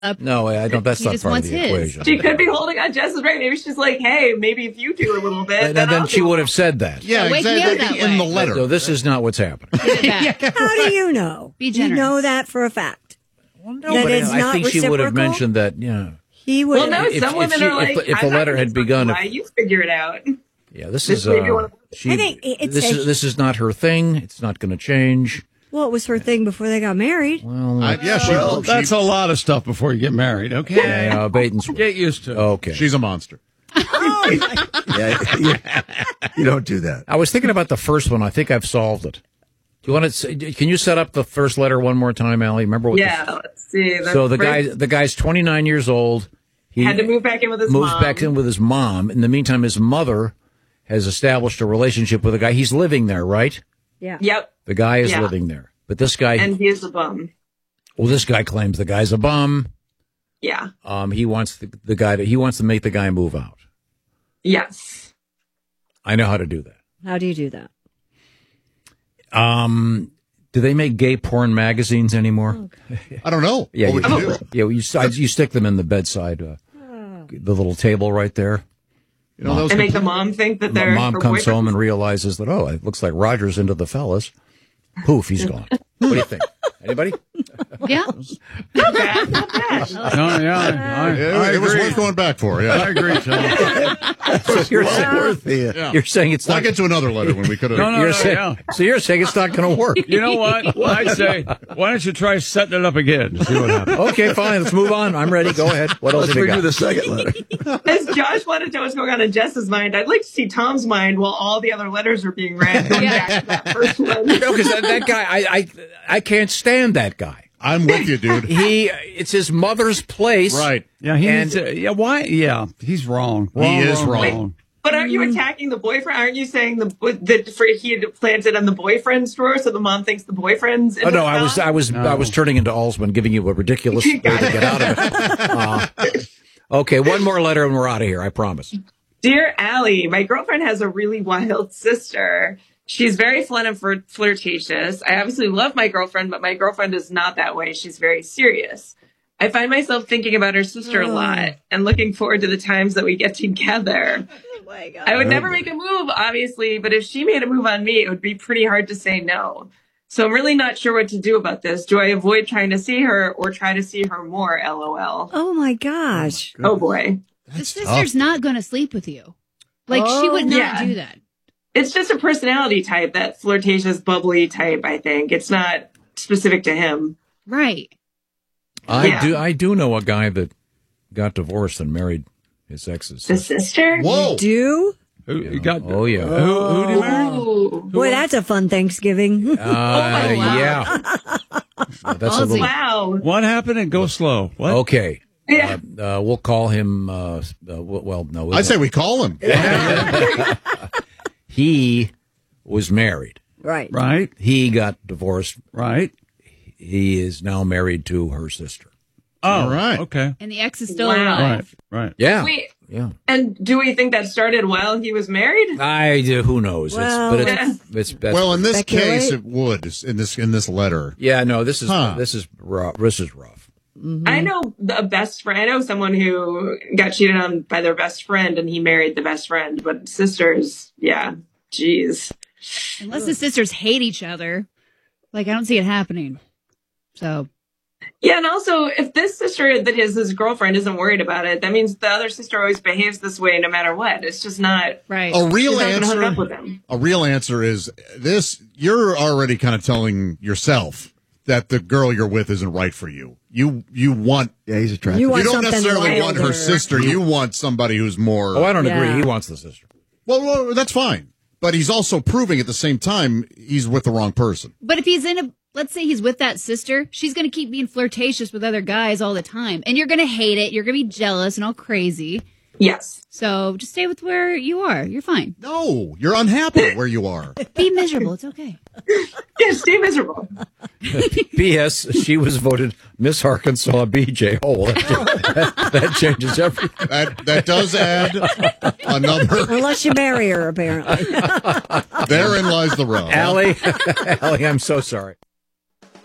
No, I don't. That's He not just part of wants the his. equation. She could be holding on Jess's right. Maybe she's like, hey, maybe if you do a little bit, And then I'll she do would it. have said that. Yeah, wake me up exactly. that In the way. letter. So this is not what's happening. Give it back. How do you know? Be You generous. know that for a fact. No, That but it's I not think she would have reciprocal? mentioned that. Yeah, He would. Well, no, If- some if women she- are like, if the I'm letter not had gonna begun- tell you why, you figure it out. yeah. This This is. may be one of- I think it's a- this is not her thing. It's not going to change. Well, it was her thing before they got married. Well, That's a lot of stuff before you get married. Okay, bait and switch. get used to it. Okay. She's a monster. You don't do that. I was thinking about the first one. I think I've solved it. Do you want to? Can you set up the first letter one more time, Allie? Remember what? Yeah, let's see. So the guy's 29 years old. He had to move back in with his moves mom. back in with his mom. In the meantime, his mother has established a relationship with a guy. He's living there, right? Yeah. Yep. The guy is Yeah. living there, but this guy. And he is a bum. Well, this guy claims the guy's a bum. Yeah. He wants the guy to. He wants to make the guy move out. Yes. I know how to do that. How do you do that? Do they make gay porn magazines anymore? I don't know. Yeah, What would you do? yeah. You stick them in the bedside, the little table right there. You know, those And make the mom think that they're Mom her comes boyfriend. home and realizes that it looks like Roger's into the fellas. Poof, he's gone. What do you think? Anybody? Yeah. Not bad. Not bad. No, yeah, it was worth going back for. Yeah, I agree, Sean. So you're saying it's I'll not. get to another letter when we could have. You're saying, So you're saying it's not going to work. You know what? I'd say, why don't you try setting it up again? See what happens. Okay, fine. Let's move on. I'm ready. Go ahead. What else Let's have you redo got? the second letter. As Josh wanted to know what's going on in Jess's mind, I'd like to see Tom's mind while all the other letters are being read. Going back to that first one. No, because that guy, I can't stand that guy. I'm with you, dude. It's his mother's place. Right. Yeah, he needs to, yeah, why? Yeah, he's wrong. He is wrong. But aren't you attacking the boyfriend? Aren't you saying that he had planted on the boyfriend's drawer, so the mom thinks the boyfriend's? Oh no, I was turning into Alsman, giving you a ridiculous way to get out of it. Okay, one more letter and we're out of here. I promise. Dear Allie, my girlfriend has a really wild sister. She's very fun and flirtatious. I obviously love my girlfriend, but my girlfriend is not that way. She's very serious. I find myself thinking about her sister a lot and looking forward to the times that we get together. Oh my God. I would never make a move, obviously, but if she made a move on me, it would be pretty hard to say no. So I'm really not sure what to do about this. Do I avoid trying to see her or try to see her more? LOL. Oh my gosh. Oh boy. The sister's not going to sleep with you. Like, she would not do that. It's just a personality type, that flirtatious, bubbly type, I think. It's not specific to him. Right. I do know a guy that got divorced and married his ex's The sister. sister? Whoa. Do? You got, Oh yeah. who do you marry? Ooh. Boy, that's a fun Thanksgiving. Yeah. That's a little. Wow. What happened? And go slow. What? Okay. Yeah. We'll call him. Well, no. I'd say we call him. He was married. Right. Right, He got divorced. right. He is now married to her sister. Oh, All right. Okay. And the ex is still Wow. alive. Right. Yeah. Wait. Yeah. And do we think that started while he was married? I do. Who knows? Well, It's that's, Well, in this Speculate. case, it would in this letter. yeah. No. This is Huh. this is rough. This is rough. I know a best friend. I know someone who got cheated on by their best friend and he married the best friend. But sisters, yeah. Jeez. Unless the sisters hate each other. Like, I don't see it happening. So, Yeah, and also, if this sister that is his girlfriend isn't worried about it, that means the other sister always behaves this way no matter what. It's just not. right. A real She's not gonna hook answer. up with him. A real answer is this. You're already kind of telling yourself that the girl you're with isn't right for you. You want. Yeah, he's attractive. You You want don't something necessarily want her wilder. sister. You want somebody who's more. Oh, I don't Yeah. agree. He wants the sister. Well, that's fine. But he's also proving at the same time he's with the wrong person. But if he's let's say he's with that sister, she's going to keep being flirtatious with other guys all the time. And you're going to hate it. You're going to be jealous and all crazy. Yes. So just stay with where you are. You're fine. No, you're unhappy where you are. Be miserable. It's okay. Yeah, stay miserable. P.S. She was voted Miss Arkansas BJ. Oh, that changes everything. That does add another. Unless you marry her, apparently. Therein lies the rub. Allie, I'm so sorry.